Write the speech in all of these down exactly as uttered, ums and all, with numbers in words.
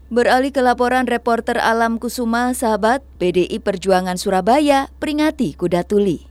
Beralih ke laporan reporter Alam Kusuma, sahabat, P D I Perjuangan Surabaya peringati kuda tuli.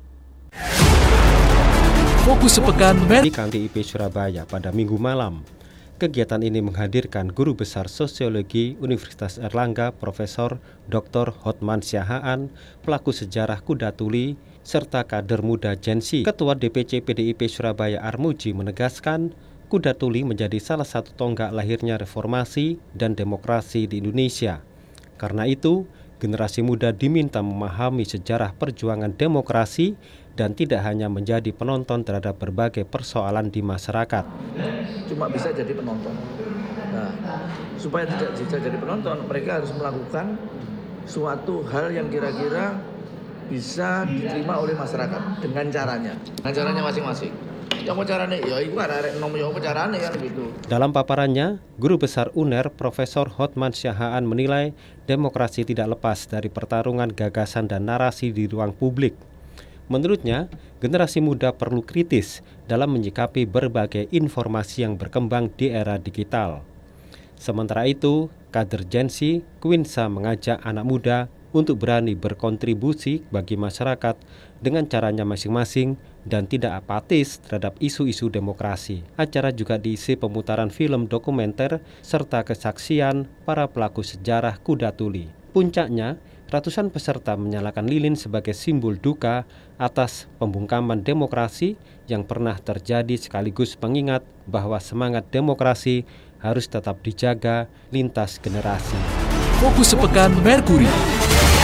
Fokus sepekan di P D I P Surabaya pada Minggu malam. Kegiatan ini menghadirkan Guru Besar Sosiologi Universitas Airlangga Profesor Doktor Hotman Siahaan, pelaku sejarah kuda tuli, serta kader muda Gen Z. Ketua D P C P D I P Surabaya Armuji menegaskan, kuda tuli menjadi salah satu tonggak lahirnya reformasi dan demokrasi di Indonesia. Karena itu, generasi muda diminta memahami sejarah perjuangan demokrasi dan tidak hanya menjadi penonton terhadap berbagai persoalan di masyarakat. Cuma bisa jadi penonton. Nah, supaya tidak bisa jadi penonton, mereka harus melakukan suatu hal yang kira-kira bisa diterima oleh masyarakat dengan caranya, dengan caranya masing-masing. Yang mau caranya, ya itu ada nom yang caranya kan gitu. Dalam paparannya, Guru Besar U N E R Profesor Hotman Siahaan menilai demokrasi tidak lepas dari pertarungan gagasan dan narasi di ruang publik. Menurutnya, generasi muda perlu kritis dalam menyikapi berbagai informasi yang berkembang di era digital. Sementara itu, kader Gen Z, Quinsa mengajak anak muda untuk berani berkontribusi bagi masyarakat dengan caranya masing-masing dan tidak apatis terhadap isu-isu demokrasi. Acara juga diisi pemutaran film dokumenter serta kesaksian para pelaku sejarah kuda tuli. Puncaknya, ratusan peserta menyalakan lilin sebagai simbol duka atas pembungkaman demokrasi yang pernah terjadi, sekaligus pengingat bahwa semangat demokrasi harus tetap dijaga lintas generasi. Fokus sepekan Merkuri.